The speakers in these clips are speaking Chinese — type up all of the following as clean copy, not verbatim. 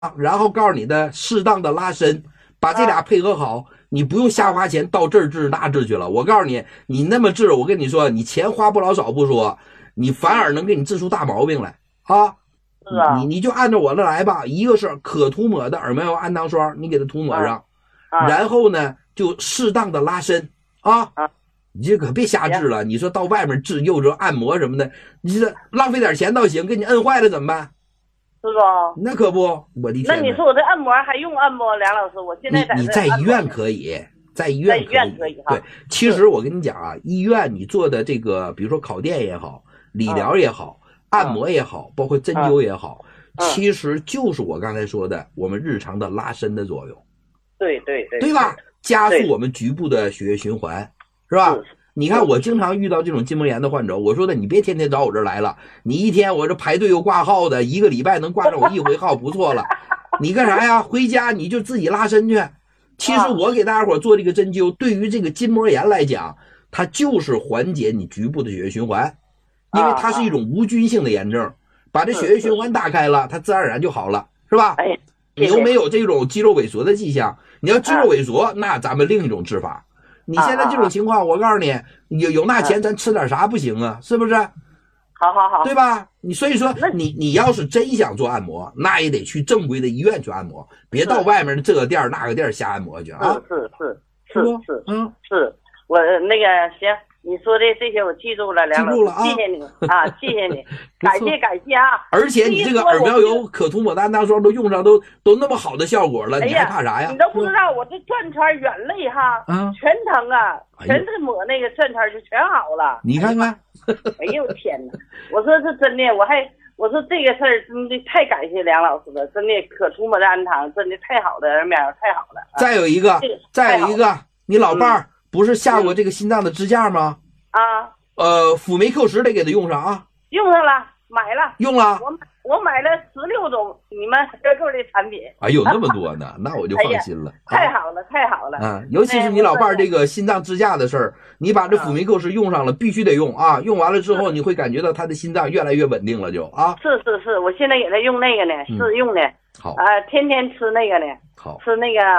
然后告诉你的适当的拉伸，把这俩配合好，你不用瞎花钱到这儿治那治去了。我告诉你，你那么治，我跟你说，你钱花不老少不说，你反而能给你治出大毛病来啊！ 是啊， 你就按照我的来吧，一个是可涂抹的耳麦油氨糖霜，你给它涂抹上，然后呢就适当的拉伸啊。你这可别瞎治了，你说到外面治又是按摩什么的，你这浪费点钱倒行，给你摁坏了怎么办？ 是吧？ 那可不，我的天！ 那你说我这按摩还用按摩？梁老师，我现在你在医院可以，在医院可以哈。对，其实我跟你讲啊，医院你做的这个，比如说烤电也好，理疗也好，按摩也好，包括针灸也好，其实就是我刚才说的，我们日常的拉伸的作用。 对， 对吧？加速我们局部的血液循环，是吧？你看我经常遇到这种筋膜炎的患者，我说的你别天天找我这儿来了，你一天我这排队又挂号的，一个礼拜能挂上我一回号不错了。你干啥呀？回家你就自己拉伸去。其实我给大家伙做这个针灸，对于这个筋膜炎来讲，它就是缓解你局部的血液循环，因为它是一种无菌性的炎症，把这血液循环打开了，它自然而然就好了，是吧？你又没有这种肌肉萎缩的迹象，你要肌肉萎缩，那咱们另一种治法。你现在这种情况，我告诉你，有那钱咱吃点啥不行啊？是不是？ 好， 对吧？你所以说你要是真想做按摩，那也得去正规的医院去按摩，别到外面的这个店那个店瞎按摩去啊！ 是，我那个行，你说的这些我记住了，梁老师，谢谢你啊，谢谢你，感谢啊！ 而且你这个耳苗油、可涂抹的氨糖霜都用上，都那么好的效果了，你还怕啥呀？ 你都不知道我这转圈眼泪哈，全疼啊，全是抹那个转圈就全好了。 你看看， 哎呦天哪！我说这真的，我说这个事儿真的太感谢梁老师了，真的可涂抹的氨糖真的太好了，耳苗太好了。 再有一个，你老伴儿不是下过这个心脏的支架吗？辅酶 Q10得给他用上啊。用上了，买了。 用了。 我买了16种你们合购的产品。 哎呦，那么多呢，那我就放心了。 太好了。 啊，尤其是你老伴儿这个心脏支架的事儿，你把这辅酶 Q10用上了，必须得用啊。用完了之后，你会感觉到他的心脏越来越稳定了，就啊。 是，我现在给他用那个呢，试用的。 好。 天天吃那个呢。 好。 吃那个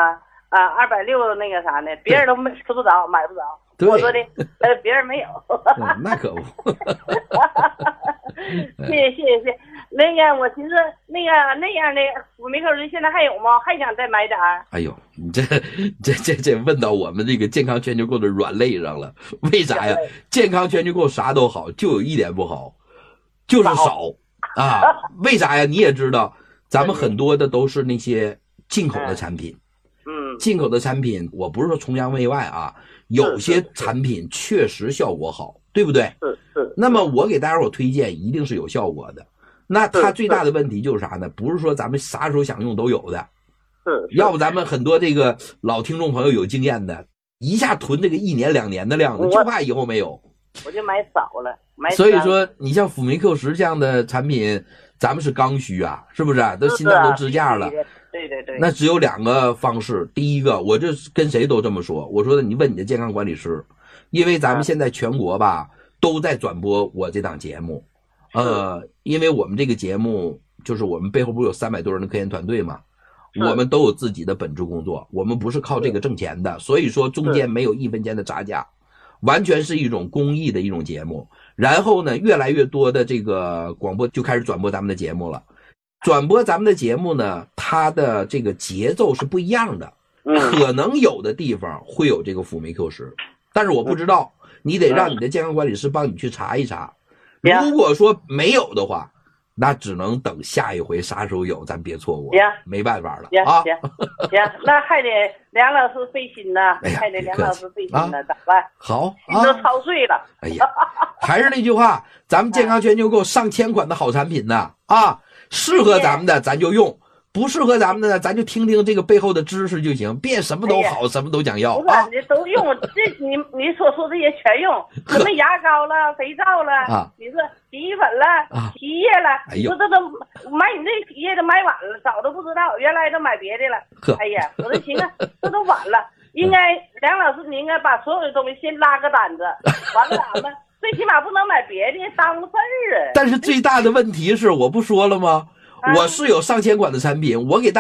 260那个啥呢？别人都吃不着，买不着。我说的，别人没有。 那可不。 谢。那个，我寻思那样的辅酶 Q10现在还有吗？还想再买点儿。 哎呦，你这问到我们这个健康全球购的软肋上了。为啥呀？健康全球购啥都好，就有一点不好，就是少啊。为啥呀？你也知道，咱们很多的都是那些进口的产品。进口的产品，我不是说崇洋媚外啊，有些产品确实效果好，对不对？ 是。 那么我给大家伙推荐，一定是有效果的。那它最大的问题就是啥呢？不是说咱们啥时候想用都有的。要不咱们很多这个老听众朋友有经验的，一下囤这个1年2年的量的，就怕以后没有。 我就买少了， 所以说，你像辅酶 Q10这样的产品，咱们是刚需啊，是不是？都心脏都支架了。 对。 那只有2个方式。第一个，我这跟谁都这么说，我说的你问你的健康管理师，因为咱们现在全国吧都在转播我这档节目，因为我们这个节目就是我们背后不是有300多人的科研团队嘛，我们都有自己的本职工作，我们不是靠这个挣钱的，所以说中间没有1分钱的差价，完全是一种公益的一种节目。然后呢，越来越多的这个广播就开始转播咱们的节目了。转播咱们的节目呢，它的这个节奏是不一样的，可能有的地方会有这个辅酶 Q10，但是我不知道，你得让你的健康管理师帮你去查一查。如果说没有的话，那只能等下一回啥时候有，咱别错过，没办法了啊。 行，那还得梁老师费心呢，还得梁老师费心呢，咋办？ 好， 心都操碎了。 哎呀，还是那句话，咱们健康全球购上千款的好产品呢啊。适合咱们的咱就用，不适合咱们的呢，咱就听听这个背后的知识就行，别什么都好，什么都想要啊。 你都用，这你所说这些全用，什么牙膏了、肥皂了，你说洗衣粉了、洗衣液了，你说这都买你这洗衣液都买晚了，早都不知道，原来都买别的了。哎呀，我说行啊，这都晚了，应该梁老师你应该把所有的东西先拉个单子，完了咱们。最起码不能买别的耽误事儿啊！ 但是最大的问题是，我不说了吗？ 我是有上千款的产品，我给大